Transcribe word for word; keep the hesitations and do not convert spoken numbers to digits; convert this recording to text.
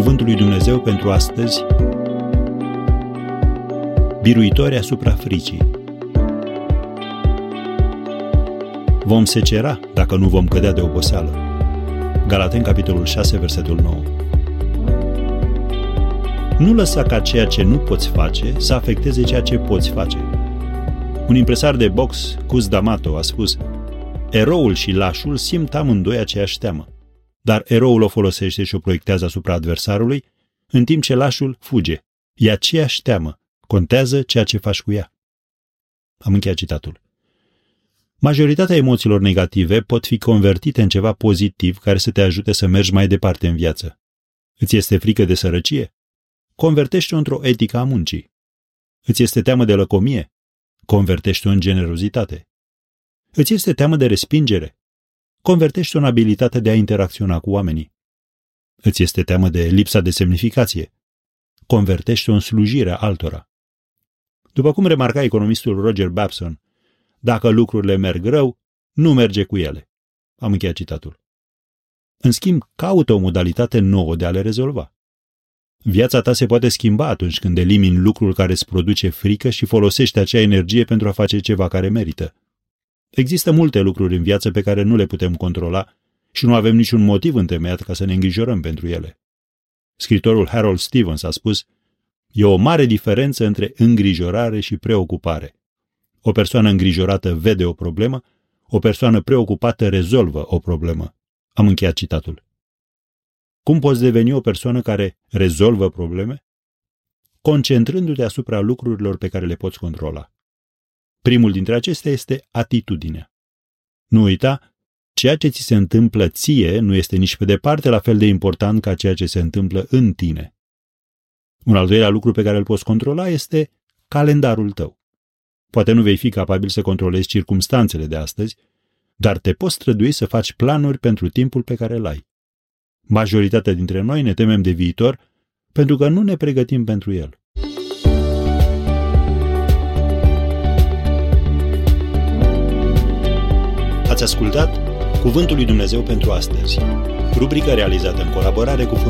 Cuvântul lui Dumnezeu pentru astăzi, biruitori asupra fricii. Vom secera dacă nu vom cădea de oboseală. Galateni, capitolul șase, versetul nouă. Nu lăsa ca ceea ce nu poți face să afecteze ceea ce poți face. Un impresar de box, Cus D'Amato, a spus: eroul și lașul simt amândoi aceeași teamă, dar eroul o folosește și o proiectează asupra adversarului, în timp ce lașul fuge. E aceeași teamă, contează ceea ce faci cu ea. Am încheiat citatul. Majoritatea emoțiilor negative pot fi convertite în ceva pozitiv care să te ajute să mergi mai departe în viață. Îți este frică de sărăcie? Convertește-o într-o etică a muncii. Îți este teamă de lăcomie? Convertește-o în generozitate. Îți este teamă de respingere? Convertește-o în abilitatea de a interacționa cu oamenii. Îți este teamă de lipsa de semnificație? Convertește-o în slujirea altora. După cum remarca economistul Roger Babson, dacă lucrurile merg rău, nu merge cu ele. Am încheiat citatul. În schimb, caută o modalitate nouă de a le rezolva. Viața ta se poate schimba atunci când elimini lucrul care îți produce frică și folosești acea energie pentru a face ceva care merită. Există multe lucruri în viață pe care nu le putem controla și nu avem niciun motiv întemeiat ca să ne îngrijorăm pentru ele. Scriitorul Harold Stevens a spus: e o mare diferență între îngrijorare și preocupare. O persoană îngrijorată vede o problemă, o persoană preocupată rezolvă o problemă. Am încheiat citatul. Cum poți deveni o persoană care rezolvă probleme? Concentrându-te asupra lucrurilor pe care le poți controla. Primul dintre acestea este atitudinea. Nu uita, ceea ce ți se întâmplă ție nu este nici pe departe la fel de important ca ceea ce se întâmplă în tine. Un al doilea lucru pe care îl poți controla este calendarul tău. Poate nu vei fi capabil să controlezi circumstanțele de astăzi, dar te poți strădui să faci planuri pentru timpul pe care îl ai. Majoritatea dintre noi ne temem de viitor pentru că nu ne pregătim pentru el. Ați ascultat Cuvântul lui Dumnezeu pentru astăzi, rubrica realizată în colaborare cu